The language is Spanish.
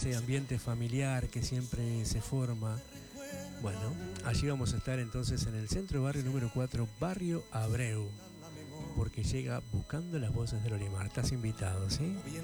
ese ambiente familiar que siempre se forma. Bueno, allí vamos a estar entonces en el centro barrio número 4, Barrio Abreu, porque llega Buscando las Voces del Olimar. Estás invitado, ¿sí?